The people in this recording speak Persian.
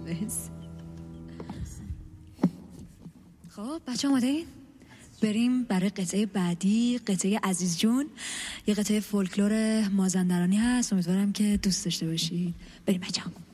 خب بچه آماده این؟ بریم برای قطعه بعدی، قطعه عزیز جون. یه قطعه فولکلور مازندرانی هست، امیدوارم که دوست داشته باشید. بریم بچه ها.